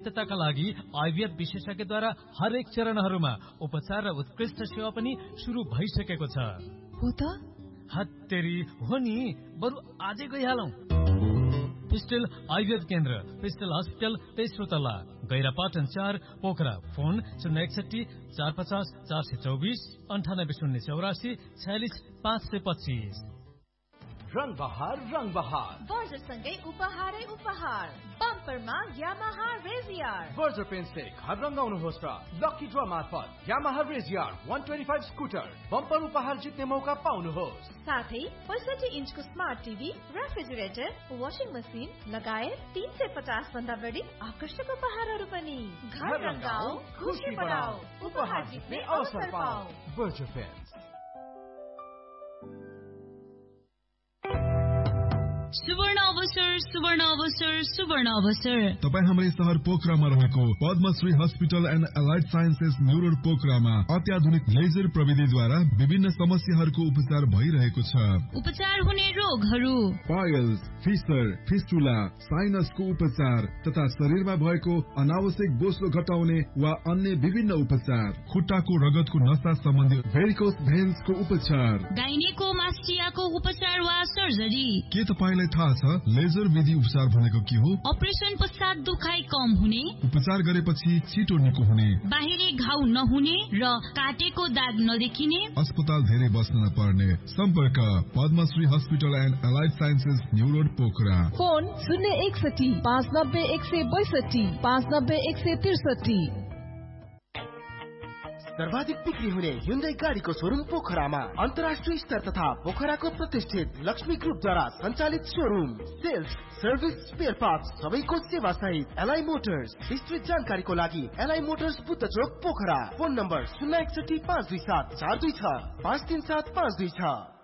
स्वायत्तताका लागि आइभीएफ विशेषज्ञद्वारा हरेक चरणहरूमा उपचार र उत्कृष्ट सेवा पनि शुरू भइसकेको छ। हो त? हत्तेरी हो नि, बरु आजै गइहालौं। पिस्टल आइभीएफ केन्द्र, पिस्टल हस्पिटल, तेस्रो तल्ला, गैरापाटन 4, पोखरा। फोन 061 450 424 98 084 46 525। रंग बहार बर्जरसँगै उपहारै उपहार। बम्परमा यामाहा रेजियर। बर्जर पेन से घर रंगाउनुहोस् र लकी ड्र मार्फत यामाहा रेजियर 125 स्कुटर बम्पर उपहार जित्ने मौका पाउनुहोस्। साथै 65 इन्चको smart TV, refrigerator, washing machine लगायत 350 भन्दा बढी आकर्षक उपहारहरू पनि। घर रंगाऊ, खुशी बढाऊ, उपहार जित्ने अवसर पाऊ। Berger pain. सुवर्ण अवसर। तपाईं हाम्रै शहर पोखरामा रहेको Padmashri hospital and allied sciences new road पोखरामा अत्याधुनिक लेजर प्रविधिद्वारा विभिन्न समस्याहरूको उपचार भइरहेको छ। उपचार हुने रोगहरू पाइल्स, फिसर, फिस्टुला, साइनसको उपचार तथा शरीरमा भएको अनावश्यक बोसो घटाउने वा अन्य विभिन्न उपचार, खुट्टाको रगतको नसा सम्बन्धी भेरिकोस भेन्सको उपचार, गाइनेकोमास्टियाको उपचार वा सर्जरी। के तपाईलाई थाहा छ लेजर विधि उपचार भनेको के हो? अपरेसन पश्चात दुखाइ कम हुने, उपचार गरेपछि छिटो निको हुने, बाहिरी घाउ नहुने र काटेको दाग नदेखिने, अस्पताल धेरै बस्न नपर्ने। सम्पर्क Padmashri hospital and allied sciences new road Pokhara. Phone 061 590 162 590 163। सर्वाधिक बिक्री हुने Hyundai गाडीको शोरूम पोखरामा अन्तर्राष्ट्रिय स्तर तथा पोखराको प्रतिष्ठित लक्ष्मी ग्रुपद्वारा सञ्चालित showroom. Sales, service, spare parts सबैको सेवा सहित एलआई मोटर्स। विस्तृत जानकारीको लागि एलआई मोटर्स बुद्ध चोक पोखरा। Phone number 061 527 426 537 526।